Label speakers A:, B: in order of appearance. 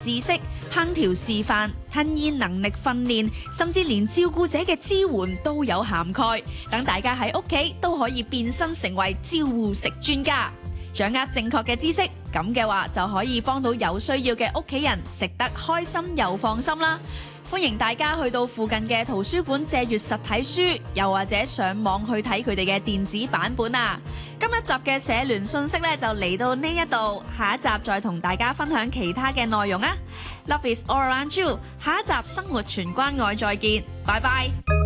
A: 知識、烹調示範、吞咽能力訓練，甚至連照顧者嘅支援都有涵蓋，等大家喺屋企都可以變身成為照護食專家。掌握正確嘅知識，咁嘅話就可以幫到有需要嘅屋企人食得開心又放心啦。歡迎大家去到附近嘅圖書館借閱實體書，又或者上網去睇佢哋嘅電子版本啊。今一集嘅社聯信息咧就嚟到呢一度，下一集再同大家分享其他嘅內容啊。Love is all around you， 下一集生活全關愛再見，拜拜。